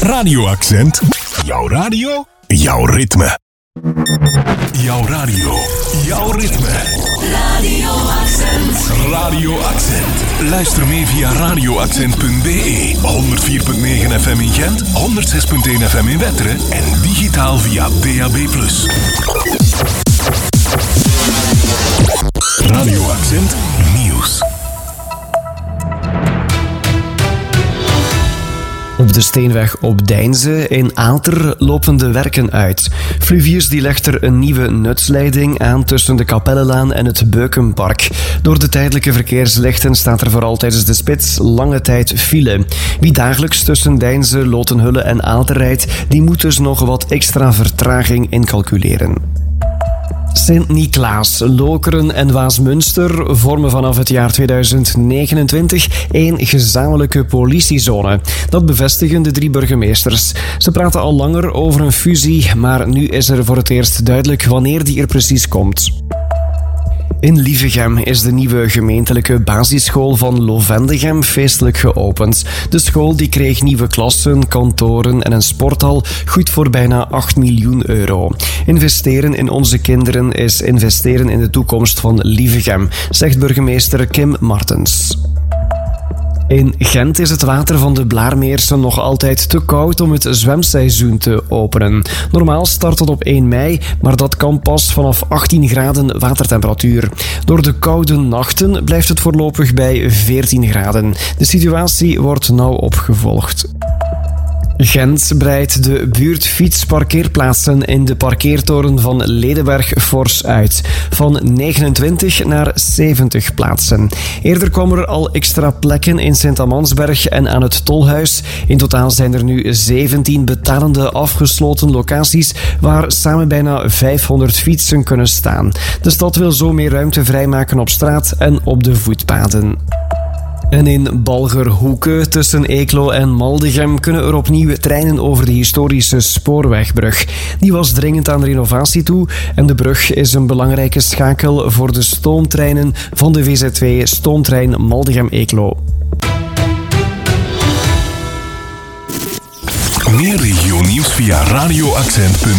Radio Accent. Jouw radio, jouw ritme. Jouw radio, jouw ritme. Radio Accent. Radio Accent. Luister mee via radioaccent.be. 104.9 FM in Gent, 106.1 FM in Wetteren en digitaal via DAB+. Radio Accent Nieuws. Op de Steenweg op Deinze in Aalter lopen de werken uit. Fluvius die legt er een nieuwe nutsleiding aan tussen de Kapellenlaan en het Beukenpark. Door de tijdelijke verkeerslichten staat er vooral tijdens de spits lange tijd file. Wie dagelijks tussen Deinze, Lotenhulle en Aalter rijdt, die moet dus nog wat extra vertraging incalculeren. Sint-Niklaas, Lokeren en Waasmunster vormen vanaf het jaar 2029 één gezamenlijke politiezone. Dat bevestigen de 3 burgemeesters. Ze praten al langer over een fusie, maar nu is er voor het eerst duidelijk wanneer die er precies komt. In Lievegem is de nieuwe gemeentelijke basisschool van Lovendegem feestelijk geopend. De school die kreeg nieuwe klassen, kantoren en een sporthal, goed voor bijna 8 miljoen euro. Investeren in onze kinderen is investeren in de toekomst van Lievegem, zegt burgemeester Kim Martens. In Gent is het water van de Blaarmeersen nog altijd te koud om het zwemseizoen te openen. Normaal start het op 1 mei, maar dat kan pas vanaf 18 graden watertemperatuur. Door de koude nachten blijft het voorlopig bij 14 graden. De situatie wordt nauw opgevolgd. Gent breidt de buurtfietsparkeerplaatsen in de parkeertoren van Ledenberg fors uit. Van 29 naar 70 plaatsen. Eerder kwamen er al extra plekken in Sint-Amansberg en aan het Tolhuis. In totaal zijn er nu 17 betalende afgesloten locaties waar samen bijna 500 fietsen kunnen staan. De stad wil zo meer ruimte vrijmaken op straat en op de voetpaden. En in Balgerhoeke tussen Eeklo en Maldegem kunnen er opnieuw treinen over de historische spoorwegbrug. Die was dringend aan renovatie toe en de brug is een belangrijke schakel voor de stoomtreinen van de VZ2 stoomtrein Maldegem-Eeklo. Meer regionieuws via radioaccent.be.